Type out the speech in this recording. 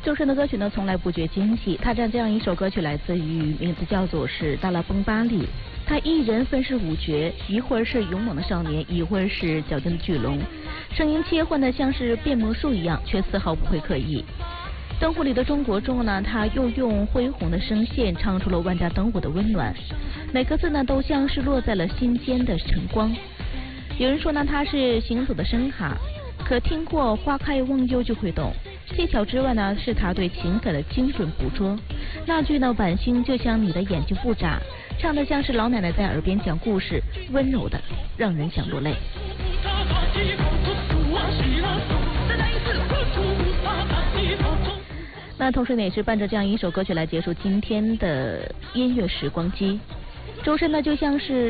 周深的歌曲呢从来不觉惊喜，他这样一首歌曲来自于名字叫做是《达拉崩巴利》，他一人分饰五角，一会儿是勇猛的少年，一会儿是矫健的巨龙，声音切换的像是变魔术一样，却丝毫不会刻意。灯火里的中国中呢，他又用恢宏的声线唱出了万家灯火的温暖，每个字呢都像是落在了心间的晨光。有人说呢，他是行走的声卡，可听过花开忘忧就会懂。技巧之外呢，是他对情感的精准捕捉。那句呢，晚星就像你的眼睛不眨，唱得像是老奶奶在耳边讲故事，温柔的让人想落泪。那同时呢，也是伴着这样一首歌曲来结束今天的音乐时光机。周深呢，就像是